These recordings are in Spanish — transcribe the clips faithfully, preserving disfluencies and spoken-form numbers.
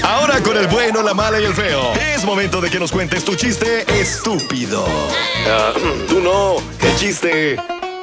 Ahora con el bueno, la mala y el feo. Es momento de que nos cuentes tu chiste estúpido. Uh, tú no, el chiste.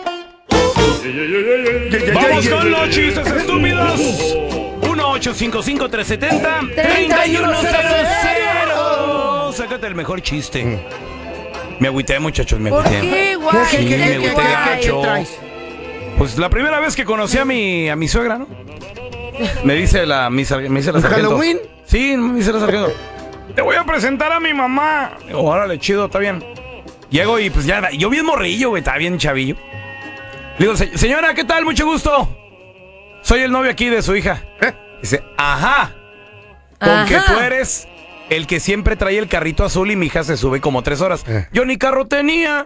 ¡Vamos con los chistes estúpidos! uno ocho cinco cinco, tres siete cero, tres uno cero cero. Sácate el mejor chiste. Me agüité, muchachos, me ¿Por agüité. qué, guay? Sí, ¿Qué, me qué, agüité guay? gacho. Pues la primera vez que conocí a mi, a mi suegra, ¿no? Me dice la, mi, sar- me dice la sargento. ¿Halloween? Sí, me dice la sargento. Te voy a presentar a mi mamá. Digo, órale, chido, está bien. Llego y pues ya, yo bien morrillo, güey, estaba bien chavillo. Le digo, "Se- señora, ¿qué tal? Mucho gusto. Soy el novio aquí de su hija. ¿Eh? Dice, ajá. Con Ajá. que tú eres el que siempre trae el carrito azul y mi hija se sube como tres horas. Eh. Yo ni carro tenía.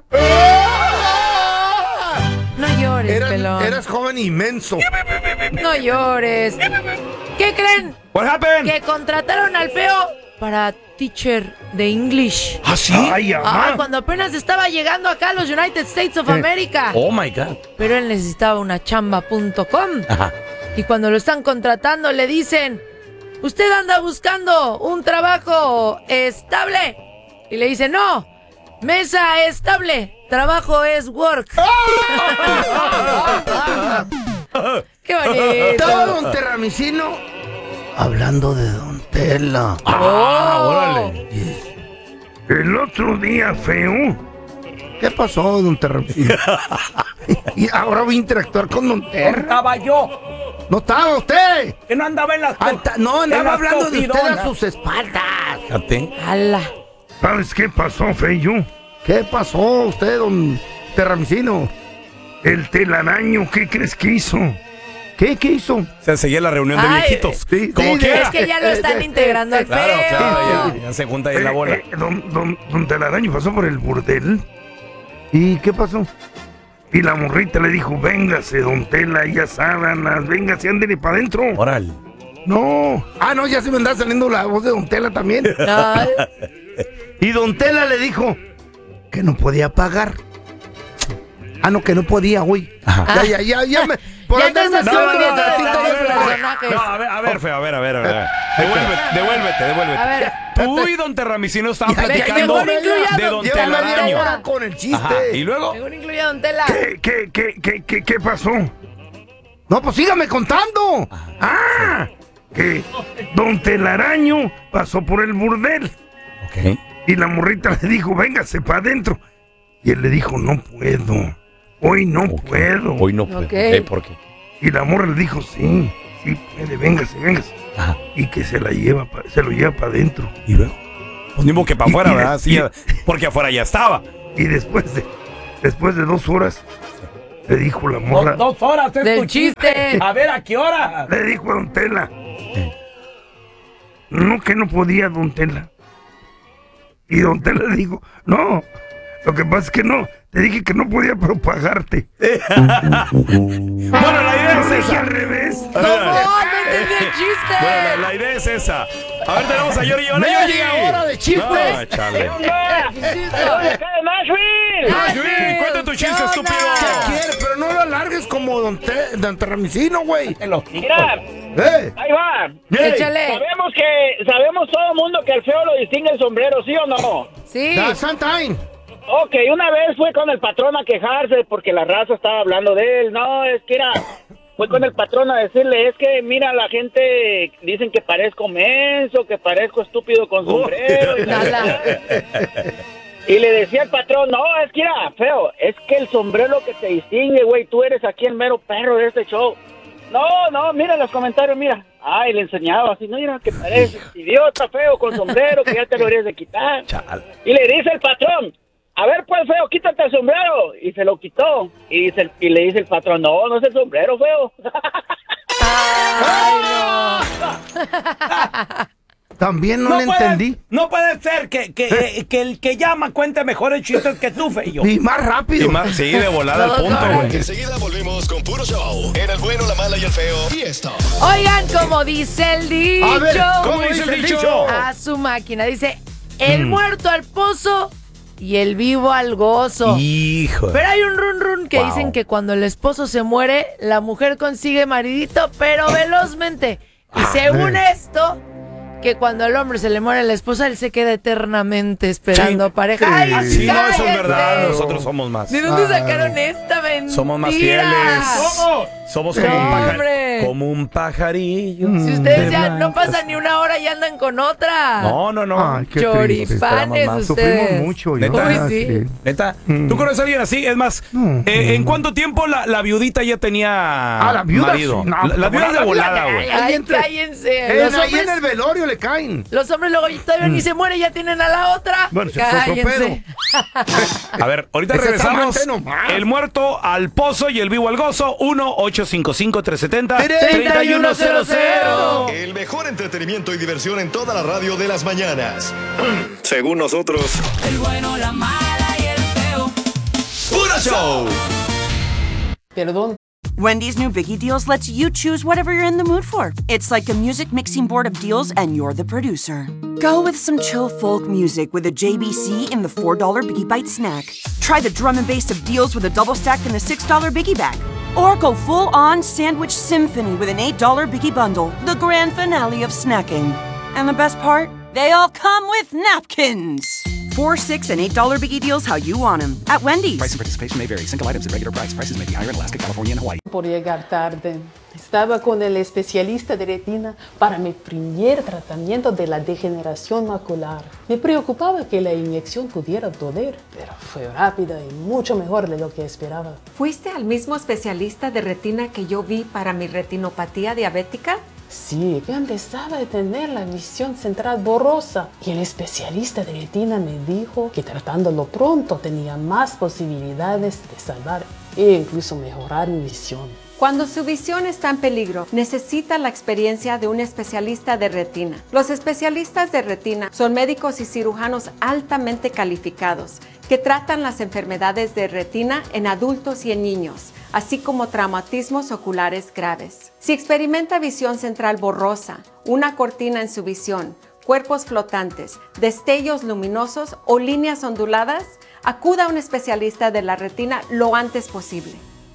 No llores, Eras, pelón. eras joven inmenso. No llores. ¿Qué creen? What happened? Que contrataron al feo para teacher de English. ¿Ah, sí? Ay, Ah, amá. cuando apenas estaba llegando acá a los United States of America. Oh, my God. Pero él necesitaba una chamba punto com. Ajá. Y cuando lo están contratando le dicen, ¿usted anda buscando un trabajo estable? Y le dice, no, mesa estable, trabajo es work. ¡Qué bonito! Estaba don Terramicino hablando de don Tela. Ah, Oh. órale. El otro día, feo. ¿Qué pasó, don Terramicino? Y ahora voy a interactuar con don Terra. Estaba yo, No estaba usted. que no andaba en las... Anta- no, en las andaba hablando de usted cogidonas. a sus espaldas. Fíjate. ¡Hala! ¿Sabes qué pasó, Feyo? ¿Qué pasó usted, don Terramicino? El telaraño, ¿qué crees que hizo? ¿Qué, qué hizo? Se seguía la reunión de Ay, viejitos. sí, Como sí, quiera. Es que ya lo están integrando al Claro, feo. claro, ya, ya se junta ahí la Eh, bola. eh, don, don, don Telaraño pasó por el burdel ¿Y qué pasó? y la morrita le dijo, véngase, don Tela, ya sábanas, véngase, ándele para adentro. Órale. No. Ah, no, ya se me anda saliendo la voz de don Tela también. Ay, Y don Tela le dijo que no podía pagar. Ah, no, que no podía, güey. Ajá. Ya, ya, ya, ya me... Por Ya andarme estás haciendo confundiendo la los ratita, ya se la- personajes. No, a ver, a ver, feo, a ver, a ver, a ver. Devuélvete, devuélvete, devuélvete. A ver. Tú y don Terramicino estaban Ya, ya, platicando mejor incluya de don don- Lleva media Telaraño. hora con el chiste. Ajá. Y luego, según incluye Don Tela. ¿Qué, qué, qué, qué, qué, qué pasó? No, pues sígame contando. Ah, que don Telaraño pasó por el burdel ok. y la morrita le dijo, véngase para adentro. Y él le dijo, no puedo, hoy no Ok. puedo. Hoy no puedo. Ok. Eh, ¿por qué? Y la morra le dijo, sí, sí puede, véngase, véngase. Ajá. Y que se la lleva, pa- se lo lleva para adentro. ¿Y luego? Pues ni modo que para Y- afuera, y- ¿verdad? Sí, y- ya- porque afuera ya estaba. Y después de, después de dos horas, le dijo la morra, Dos horas es Del tu chiste. A ver, ¿a qué hora? le dijo a don Tela, no, que no podía, don Tela. Y don Tela le dijo, no, lo que pasa es que no, te dije que no podía, pero pagarte. Bueno, la idea Lo es dije esa. al revés. ¡No, no entendí el chiste! Bueno, la, la idea es esa. A ver, tenemos a Yori. ¡Hola, Yori! Media hora de chistes. No, chale. Yori, cuenta tu chiste, estúpido. ¿Qué quiere? Pero no lo alargues como don, Te- don Terramicino, güey. Mira, ¡Eh! ahí va. Échale. Sabemos que, sabemos todo el mundo que el feo lo distingue el sombrero, ¿sí o no? Sí. Da Santine. Ok, una vez fue con el patrón a quejarse porque la raza estaba hablando de él. No, es que era... Fue con el patrón a decirle, es que mira, la gente dicen que parezco menso, que parezco estúpido con sombrero. Y, la- Nada. y le decía al patrón, no, es que era feo, es que el sombrero que te distingue, güey, tú eres aquí el mero perro de este show. No, no, mira los comentarios, mira. Ay, le enseñaba así, no, mira que pareces idiota, feo, con sombrero, que ya te lo deberías de quitar. Chale. Y le dice el patrón, a ver, pues, feo, quítate el sombrero. Y se lo quitó. Y, dice, y le dice el patrón, no, no es el sombrero, feo. Ay, También no, le puede, entendí. No puede ser que, que, eh, que el que llama cuente mejores chistes que tú, Feyo. Y más rápido. Y más, sí, de volada Dos al punto, horas. güey. Enseguida volvemos con puro show. En el bueno, la mala y el feo. Y esto. no. Oigan, como dice el dicho. A ver, ¿cómo dice el dicho? A su máquina. Dice, el muerto al pozo y el vivo al gozo. Hijo. Pero hay un run run que Wow. dicen que cuando el esposo se muere, la mujer consigue maridito, pero velozmente. Y según esto, que cuando al hombre se le muere la esposa, él se queda eternamente esperando Sí. pareja. Sí, ¡Ay, sí, no, eso es cállense! verdad. Nosotros somos más. ¿De dónde Ay. sacaron esta mentira? Somos más fieles. ¿Cómo? Somos No, como un hombre. pajarillo. Como un pajarillo. Si ustedes de ya no blancas- pasan ni una hora y andan con otra. No, no, no. Ay, qué Choripanes triste. ustedes. Sufrimos mucho. yo. ¿Neta? Uy, Ah, sí. Neta, Mm. ¿tú conoces a alguien así? Es más, No. eh, ¿en cuánto tiempo la, la viudita ya tenía Ah, la viuda, marido? sí. No, la, la viuda la de viuda, volada, ay, güey. ay. Ay, entre- cállense. En, Los ahí en hombres, el velorio le caen. los hombres luego todavía ni se muere, ya tienen a la otra. Bueno, ese es otro Cállense. A ver, ahorita Ese regresamos. tamante nomás. El muerto al pozo y el vivo al gozo. uno ocho cinco cinco, tres siete cero, treinta y uno cero cero. El mejor entretenimiento y diversión en toda la radio de las mañanas. Según nosotros. El bueno, la mala y el feo. ¡Puro show! Perdón. Wendy's new Biggie Deals lets you choose whatever you're in the mood for. It's like a music mixing board of deals, and you're the producer. Go with some chill folk music with a J B C in the four dollar Biggie Bite snack. Try the drum and bass of deals with a double stack in the six dollar Biggie Bag. Or go full-on sandwich symphony with an eight dollar Biggie Bundle, the grand finale of snacking. And the best part? They all come with napkins. Four, six, and eight dollar Biggie Deals how you want them at Wendy's. Price and participation may vary. Single items at regular price. Prices may be higher in Alaska, California, and Hawaii. Por llegar tarde. Estaba con el especialista de retina para mi primer tratamiento de la degeneración macular. Me preocupaba que la inyección pudiera doler, pero fue rápida y mucho mejor de lo que esperaba. ¿Fuiste al mismo especialista de retina que yo vi para mi retinopatía diabética? Sí, que empezaba a tener la visión central borrosa y el especialista de retina me dijo que tratándolo pronto tenía más posibilidades de salvar e incluso mejorar mi visión. Cuando su visión está en peligro, necesita la experiencia de un especialista de retina. Los especialistas de retina son médicos y cirujanos altamente calificados que tratan las enfermedades de retina en adultos y en niños, así como traumatismos oculares graves. Si experimenta visión central borrosa, una cortina en su visión, cuerpos flotantes, destellos luminosos o líneas onduladas, acuda a un especialista de la retina lo antes posible.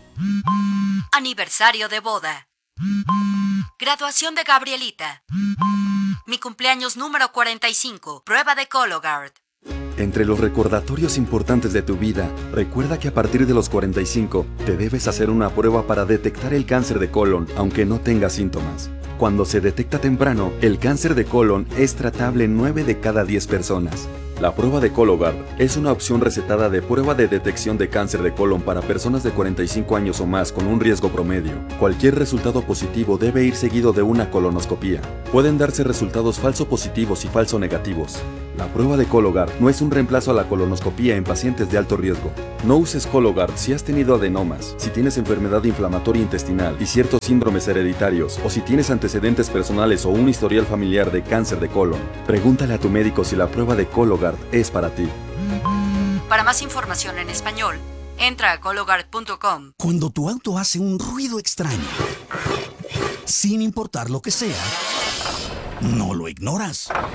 Aniversario de boda. Graduación de Gabrielita. Mi cumpleaños número cuarenta y cinco. Prueba de Cologuard. Entre los recordatorios importantes de tu vida, recuerda que a partir de los cuarenta y cinco te debes hacer una prueba para detectar el cáncer de colon, aunque no tengas síntomas. Cuando se detecta temprano, el cáncer de colon es tratable en nueve de cada diez personas. La prueba de Cologuard es una opción recetada de prueba de detección de cáncer de colon para personas de cuarenta y cinco años o más con un riesgo promedio. Cualquier resultado positivo debe ir seguido de una colonoscopía. Pueden darse resultados falso positivos y falso negativos. La prueba de Cologuard no es un reemplazo a la colonoscopía en pacientes de alto riesgo. No uses Cologuard si has tenido adenomas, si tienes enfermedad inflamatoria intestinal y ciertos síndromes hereditarios, o si tienes antecedentes personales o un historial familiar de cáncer de colon. Pregúntale a tu médico si la prueba de Cologuard es para ti. Para más información en español, entra a Cologuard punto com. Cuando tu auto hace un ruido extraño, sin importar lo que sea, no lo ignoras. Ah,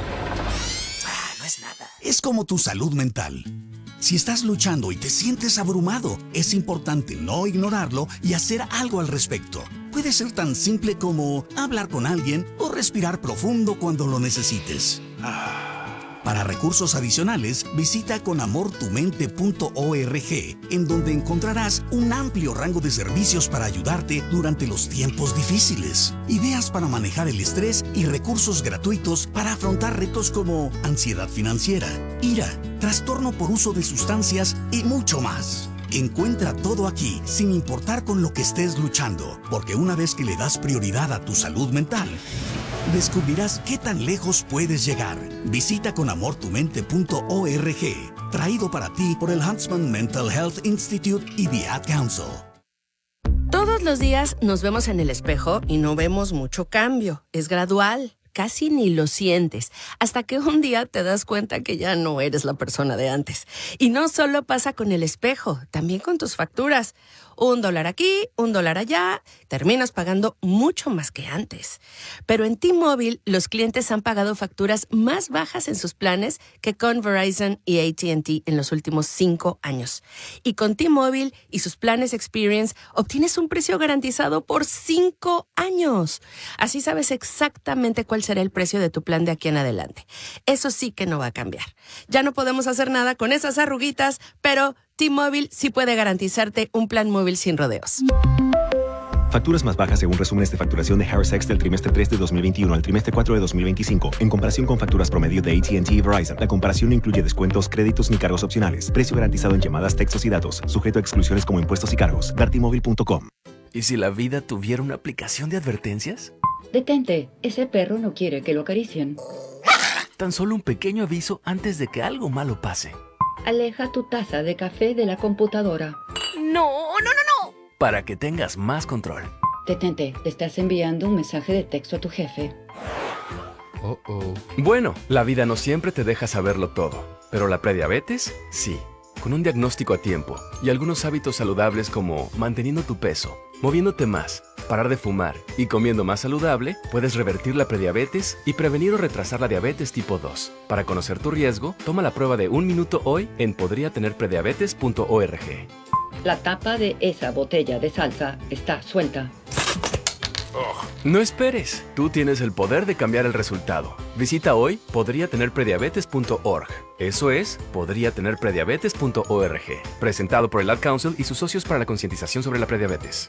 no es nada. Es como tu salud mental. Si estás luchando y te sientes abrumado, es importante no ignorarlo y hacer algo al respecto. Puede ser tan simple como hablar con alguien o respirar profundo cuando lo necesites. Para recursos adicionales, visita con amor tu mente punto org, en donde encontrarás un amplio rango de servicios para ayudarte durante los tiempos difíciles, ideas para manejar el estrés y recursos gratuitos para afrontar retos como ansiedad financiera, ira, trastorno por uso de sustancias y mucho más. Encuentra todo aquí, sin importar con lo que estés luchando, porque una vez que le das prioridad a tu salud mental, descubrirás qué tan lejos puedes llegar. Visita con amor tu mente punto org, traído para ti por el Huntsman Mental Health Institute y The Ad Council. Todos los días nos vemos en el espejo y no vemos mucho cambio. Es gradual, casi ni lo sientes, hasta que un día te das cuenta que ya no eres la persona de antes. Y no solo pasa con el espejo, también con tus facturas. Un dólar aquí, un dólar allá, terminas pagando mucho más que antes. Pero en T-Mobile, los clientes han pagado facturas más bajas en sus planes que con Verizon y A T and T en los últimos cinco años. Y con T-Mobile y sus planes Experience, obtienes un precio garantizado por cinco años. Así sabes exactamente cuál será el precio de tu plan de aquí en adelante. Eso sí que no va a cambiar. Ya no podemos hacer nada con esas arruguitas, pero T-Mobile sí puede garantizarte un plan móvil sin rodeos. Facturas más bajas según resúmenes de facturación de Harris X del trimestre tres de dos mil veintiuno al trimestre cuatro de dos mil veinticinco, en comparación con facturas promedio de A T and T y Verizon. La comparación no incluye descuentos, créditos ni cargos opcionales. Precio garantizado en llamadas, textos y datos, sujeto a exclusiones como impuestos y cargos. ver t mobile punto com. ¿Y si la vida tuviera una aplicación de advertencias? Detente, ese perro no quiere que lo acaricien. Tan solo un pequeño aviso antes de que algo malo pase. Aleja tu taza de café de la computadora. No, no, no, no. Para que tengas más control. Detente, te estás enviando un mensaje de texto a tu jefe. Oh, oh. Bueno, la vida no siempre te deja saberlo todo, pero la prediabetes, sí. Con un diagnóstico a tiempo y algunos hábitos saludables como manteniendo tu peso, moviéndote más, parar de fumar y comiendo más saludable, puedes revertir la prediabetes y prevenir o retrasar la diabetes tipo dos. Para conocer tu riesgo, toma la prueba de un minuto hoy en podría tener prediabetes punto org. La tapa de esa botella de salsa está suelta. No esperes, tú tienes el poder de cambiar el resultado. Visita hoy podría tener prediabetes punto org. Eso es, podría tener prediabetes punto org. Presentado por el Ad Council y sus socios para la concientización sobre la prediabetes.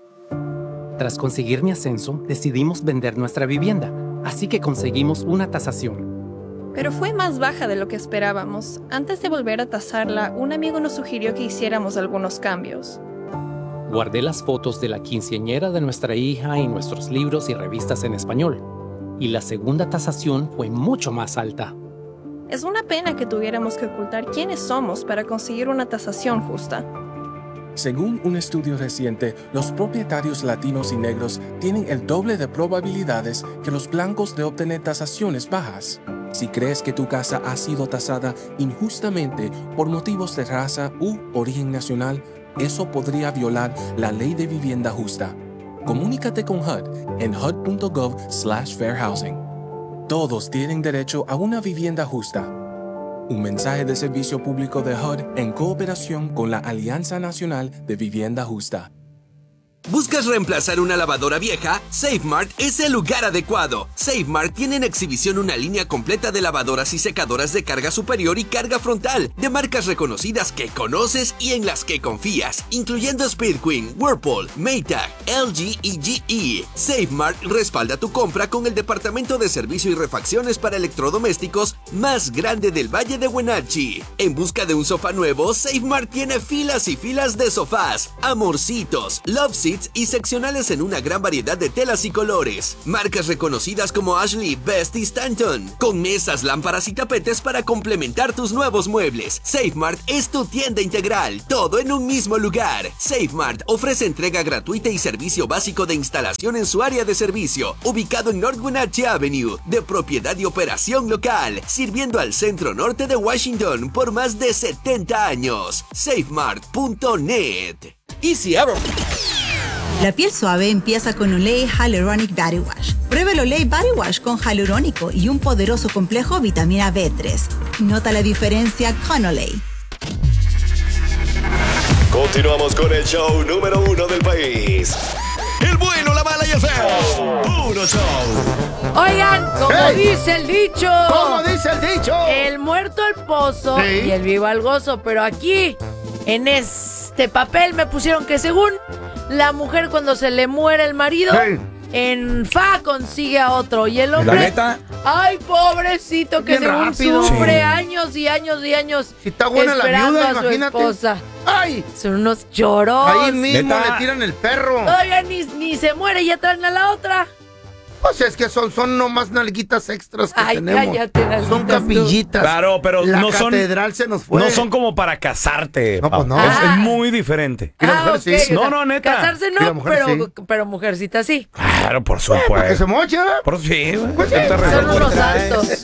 Tras conseguir mi ascenso, decidimos vender nuestra vivienda, así que conseguimos una tasación. Pero fue más baja de lo que esperábamos. Antes de volver a tasarla, un amigo nos sugirió que hiciéramos algunos cambios. Guardé las fotos de la quinceañera de nuestra hija y nuestros libros y revistas en español. Y la segunda tasación fue mucho más alta. Es una pena que tuviéramos que ocultar quiénes somos para conseguir una tasación justa. Según un estudio reciente, los propietarios latinos y negros tienen el doble de probabilidades que los blancos de obtener tasaciones bajas. Si crees que tu casa ha sido tasada injustamente por motivos de raza u origen nacional, eso podría violar la ley de vivienda justa. Comunícate con H U D en H U D punto gov slash fair housing. Todos tienen derecho a una vivienda justa. Un mensaje de servicio público de H U D en cooperación con la Alianza Nacional de Vivienda Justa. ¿Buscas reemplazar una lavadora vieja? SafeMart es el lugar adecuado. SafeMart tiene en exhibición una línea completa de lavadoras y secadoras de carga superior y carga frontal, de marcas reconocidas que conoces y en las que confías, incluyendo Speed Queen, Whirlpool, Maytag, L G y G E. SafeMart respalda tu compra con el departamento de servicio y refacciones para electrodomésticos más grande del Valle de Wenatchee. En busca de un sofá nuevo, SafeMart tiene filas y filas de sofás, amorcitos, love seats y seccionales en una gran variedad de telas y colores. Marcas reconocidas como Ashley, Best y Stanton, con mesas, lámparas y tapetes para complementar tus nuevos muebles. SafeMart es tu tienda integral, todo en un mismo lugar. SafeMart ofrece entrega gratuita y servicio básico de instalación en su área de servicio, ubicado en North Wenatchee Avenue, de propiedad y operación local, sirviendo al centro norte de Washington por más de setenta años. SafeMart punto net. Easy Ever. La piel suave empieza con Olay Hyaluronic Body Wash. Prueba el Olay Body Wash con hialurónico y un poderoso complejo vitamina B tres. Nota la diferencia con Olay. Continuamos con el show número uno del país. El bueno, la mala y el feo. Puro show. Oigan, como Hey. dice el dicho. ¿Cómo dice el dicho? El muerto al pozo Sí. y el vivo al gozo. Pero aquí, en este papel, me pusieron que según la mujer cuando se le muere el marido, Sí. en fa consigue a otro. Y el hombre... ¿La neta? Ay, pobrecito, que Bien según rápido. sufre Sí. años y años y años Si está buena la esperando viuda, a su imagínate. esposa. ¡Ay! Son unos choros. Ahí mismo ¿Neta? le tiran el perro. Todavía ni, ni se muere y ya traen a la otra. Pues es que son, son nomás nalguitas extras que Ay, tenemos. cállate, nalguitas Son tú. capillitas. Claro, pero la no son- catedral se nos fue. No son como para casarte. No, pues Pau. no. Es, Ah. es muy diferente. Y la Ah, mujer ok, sí. o No, sea, no, neta. Casarse Y la no, mujer pero, sí. pero mujercita sí. Claro, por Para que supuesto. se moche, ¿verdad? Por sí, güey. Pues sí, Te Son resuelvo unos otra vez. altos.